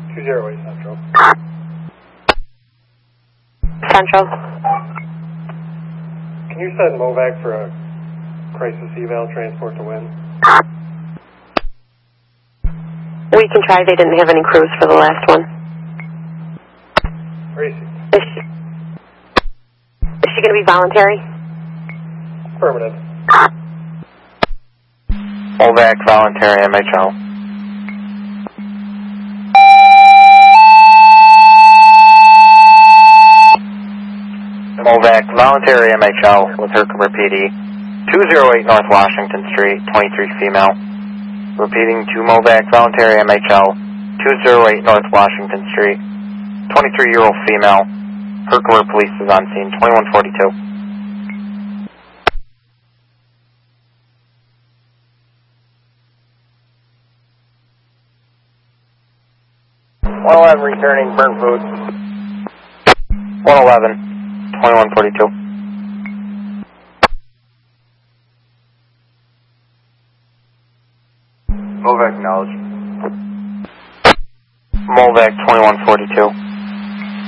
208 Central. Central. Can you send MOVAC for a crisis eval transport to Wynn? We can try. They didn't have any crews for the last one. Gracie. Is she going to be voluntary? Permanent. MOVAC voluntary MHL. MOVAC voluntary MHL with Herkimer PD. 208 North Washington Street, 23 female. Repeating to MOVAC voluntary MHL, 208 North Washington Street, 23-year-old female. Herkimer police is on scene, 2142. 111 returning, burn food. 111, 2142. MOVAC acknowledged. MOVAC 2142.